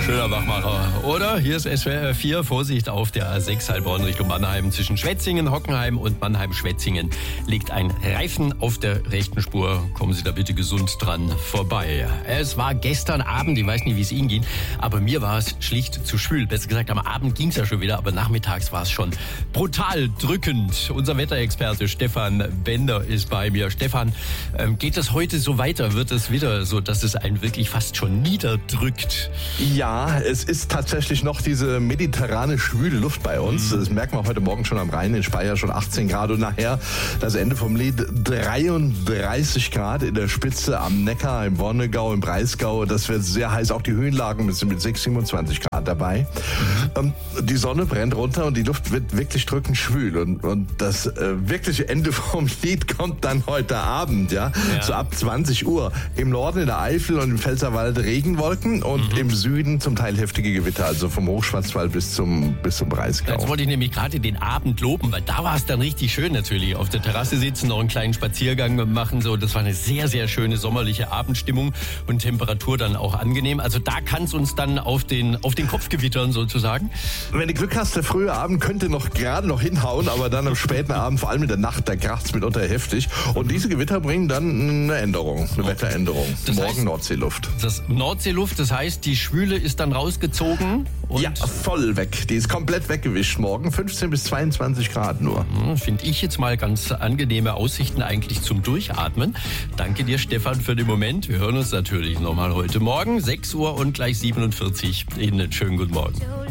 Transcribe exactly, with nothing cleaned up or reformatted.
Schöner Wachmacher, oder? Hier ist S W R vier. Vorsicht auf der A sechs Heilbronn Richtung Mannheim. Zwischen Schwetzingen, Hockenheim und Mannheim-Schwetzingen liegt ein Reifen auf der rechten Spur. Kommen Sie da bitte gesund dran vorbei. Es war gestern Abend, ich weiß nicht, wie es Ihnen ging, aber mir war es schlicht zu schwül. Besser gesagt, am Abend ging es ja schon wieder, aber nachmittags war es schon brutal drückend. Unser Wetterexperte Stefan Bender ist bei mir. Stefan, ähm, geht es heute so weiter? Wird es wieder so, dass es einen wirklich fast schon niederdrückt? Ja, es ist tatsächlich noch diese mediterrane schwüle Luft bei uns. Das merken wir heute Morgen schon am Rhein, in Speyer schon achtzehn Grad und nachher das Ende vom Lied dreiunddreißig Grad in der Spitze am Neckar, im Wonnegau, im Breisgau. Das wird sehr heiß. Auch die Höhenlagen sind mit sechs, siebenundzwanzig Grad dabei. Mhm. Die Sonne brennt runter und die Luft wird wirklich drückend schwül. Und, und das äh, wirkliche Ende vom Lied kommt dann heute Abend, ja, ja. So ab zwanzig Uhr. Im Norden in der Eifel und im Pfälzerwald Regenwolken und mhm. im Süden zum Teil heftige Gewitter, also vom Hochschwarzwald bis zum, bis zum Breisgau. Jetzt wollte ich nämlich gerade den Abend loben, weil da war es dann richtig schön natürlich. Auf der Terrasse sitzen, noch einen kleinen Spaziergang machen, so. Das war eine sehr, sehr schöne sommerliche Abendstimmung und Temperatur dann auch angenehm. Also da kann es uns dann auf den, auf den Kopf gewittern sozusagen. Wenn du Glück hast, der frühe Abend könnte noch gerade noch hinhauen, aber dann am späten Abend, vor allem in der Nacht, da kracht es mitunter heftig. Und diese Gewitter bringen dann eine Änderung, eine Wetteränderung. Das Morgen heißt, Nordseeluft. Das Nordseeluft, das heißt, die Schwüle ist dann rausgezogen? Und ja, voll weg. Die ist komplett weggewischt morgen. fünfzehn bis zweiundzwanzig Grad nur. Finde ich jetzt mal ganz angenehme Aussichten eigentlich zum Durchatmen. Danke dir, Stefan, für den Moment. Wir hören uns natürlich nochmal heute Morgen, sechs Uhr und gleich siebenundvierzig. Ihnen einen schönen guten Morgen.